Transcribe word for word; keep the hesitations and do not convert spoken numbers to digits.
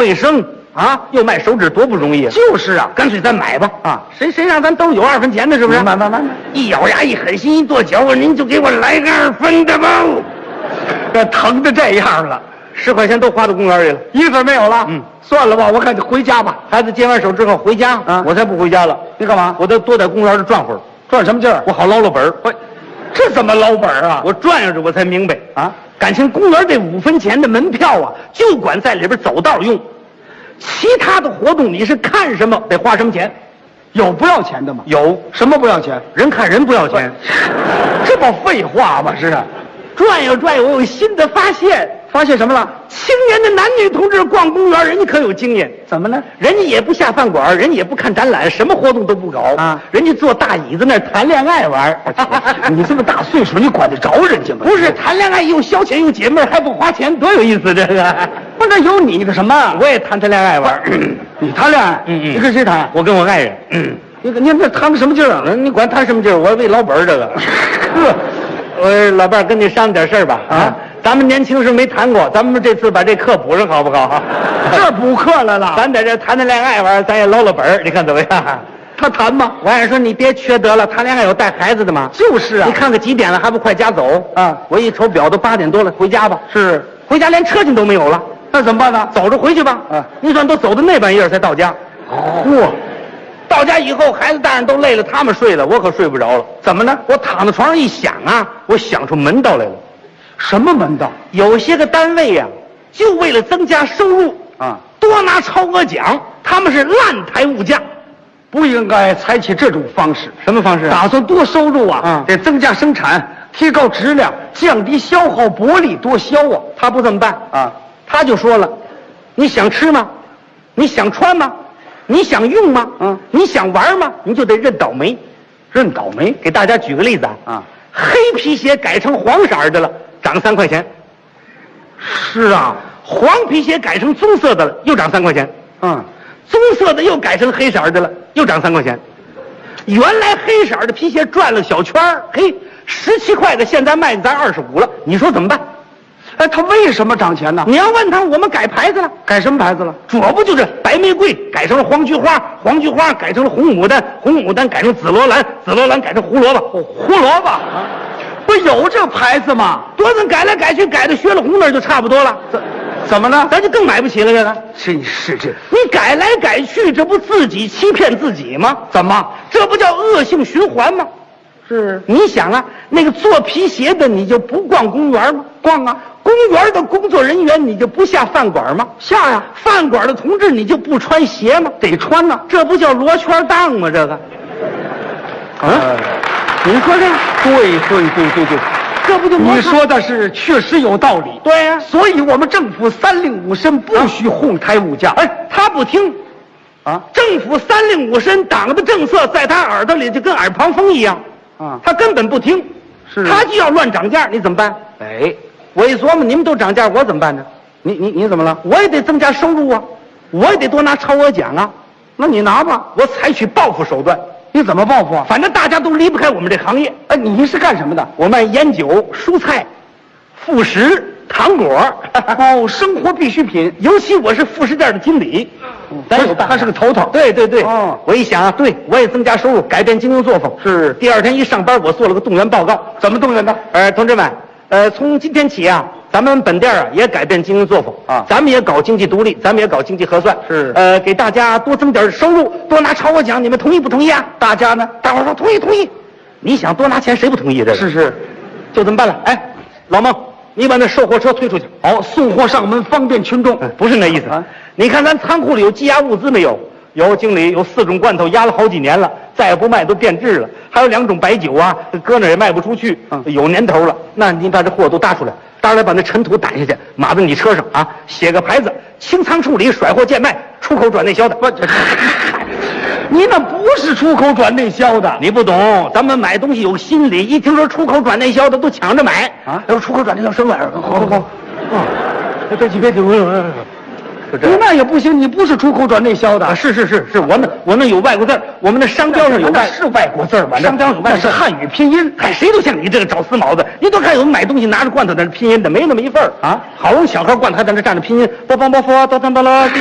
卫生啊，又卖手纸，多不容易。 就是啊， 干脆咱买吧啊！ 谁谁让咱都有二分钱的，是不是？ 买买买买！ 一咬牙，一狠心，一跺脚，我您就给我来个二分的吧。 这疼的这样了， 十块钱都花到公园里了， 一分没有了。 嗯， 算了吧，我看就回家吧。 孩子接完手之后回家， 啊我才不回家了。 你干嘛？ 我得多在公园里转会儿， 赚什么劲儿？ 我好捞捞本儿。 我这怎么捞本儿啊？ 我转悠着，我才明白啊， 感情公园这五分钱的门票啊，就管在里边走道用，其他的活动你是看什么得花什么钱。 有不要钱的吗？ 有什么不要钱？ 人看人不要钱， 这不废话吗？是啊， 转悠转悠，我有新的发现。 发现什么了？ 青年的男女同志逛公园，人家可有经验。 怎么呢？ 人家也不下饭馆，人家也不看展览，什么活动都不搞啊！ 人家坐大椅子那儿谈恋爱玩。 你这么大岁数，你管得着人家吗？ 不是谈恋爱又消遣又解闷，还不花钱，多有意思！这个不是，那有你的什么？ 我也谈谈恋爱玩。 你谈恋爱？ 嗯嗯。 你跟谁谈？ 我跟我爱人。嗯。 你你这谈个什么劲儿啊？ 你管谈什么劲儿？我为老本儿这个。呵，我老伴儿跟你商量点事儿吧。啊。咱们年轻时没谈过，咱们这次把这课补上好不好？ 这补课来了， 咱在这谈谈恋爱玩，咱也捞捞本儿，你看怎么样？ 他谈吗？ 我爱人说你别缺德了，谈恋爱有带孩子的吗？ 就是啊， 你看看几点了，还不快家走啊？ 我一瞅表都八点多了，回家吧。 是， 回家连车钱都没有了， 那怎么办呢？ 走着回去吧。 啊， 你算都走到那半夜才到家。 哦， 嚯！到家以后，孩子大人都累了，他们睡了，我可睡不着了。 怎么呢？ 我躺在床上一想啊，我想出门道来了。 什么门道？ 有些个单位呀、啊，就为了增加收入啊， 多拿超额奖，他们是滥抬物价， 不应该采取这种方式。 什么方式、啊？ 打算多收入啊， 嗯， 得增加生产，提高质量，降低消耗，薄利多销啊。 他不这么办啊， 他就说了，你想吃吗？你想穿吗？你想用吗？ 嗯， 你想玩吗？你就得认倒霉， 认倒霉。 给大家举个例子啊， 啊， 黑皮鞋改成黄色的了。涨三块钱， 是啊， 黄皮鞋改成棕色的了，又涨三块钱。 嗯， 棕色的又改成黑色的了，又涨三块钱。原来黑色的皮鞋转了小圈儿，嘿，十七块的现在卖咱二十五了，你说怎么办？ 哎，他为什么涨钱呢？ 你要问他，我们改牌子了， 改什么牌子了？ 这不就是白玫瑰改成了黄菊花，黄菊花改成了红牡丹，红牡丹改成紫罗兰，紫罗兰改成胡萝卜， 胡萝卜。啊不有这牌子吗？ 多咱改来改去，改到薛了红那儿就差不多了。 怎怎么呢？ 咱就更买不起了。这个真是这， 你改来改去，这不自己欺骗自己吗？ 怎么？ 这不叫恶性循环吗？ 是， 你想啊，那个做皮鞋的，你就不逛公园吗？ 逛啊！ 公园的工作人员，你就不下饭馆吗？ 下呀！ 饭馆的同志，你就不穿鞋吗？ 得穿呢、啊。 这不叫罗圈档吗？这个，啊。呃你说这对对对对对， 这不就你说的是确实有道理。 对呀、啊， 所以我们政府三令五申不许哄抬物价。 哎、啊，他不听， 啊， 政府三令五申，党的政策在他耳朵里就跟耳旁风一样， 啊， 他根本不听， 是， 他就要乱涨价，你怎么办？ 哎， 我一琢磨，你们都涨价，我怎么办呢？ 你你你怎么了？ 我也得增加收入啊，我也得多拿超额奖啊。 那你拿吧， 我采取报复手段。 你怎么报复啊？ 反正大家都离不开我们这行业。 哎，你是干什么的？ 我卖烟酒、蔬菜、副食、糖果， 哦，生活必需品。 尤其我是副食店的经理， 嗯、咱有他是个头头。 对对对。 哦， 我一想啊，对我也增加收入，改变经营作风。 是。 第二天一上班，我做了个动员报告。 怎么动员的？ 呃，同志们，呃，从今天起啊，咱们本店啊也改变经营作风啊， 咱们也搞经济独立，咱们也搞经济核算。 是。 呃，给大家多增点收入，多拿超额奖，你们同意不同意啊？ 大家呢？ 大伙儿说同意同意。你想多拿钱，谁不同意这个？ 是是， 就这么办了。哎，老孟，你把那售货车推出去。 好，送货上门，方便群众。 嗯、不是那意思啊。你看咱仓库里有积压物资没有？有，经理，有四种罐头压了好几年了，再也不卖都变质了。还有两种白酒啊，搁那也卖不出去， 嗯， 有年头了。那你把这货都搭出来，搭出来把那尘土掸下去，码在你车上啊，写个牌子：清仓处理，甩货贱卖，出口转内销的。 不，你那不是出口转内销的， 你不懂。咱们买东西有心理，一听说出口转内销的，都抢着买啊。 要说出口转内销什么玩意儿？好好好，啊，别急别急， 你那也不行，你不是出口转内销的。 啊，是是是是，我那我那有外国字，我们那商标上有外， 是外国字吗？ 商标上有外国字， 那是汉语拼音。 哎，谁都像你这个找死毛子，你都看有买东西拿着罐头在那拼音的，没那么一份儿啊。 好容易小盒罐头还在那站着拼音，波邦波佛，哆当哆啦。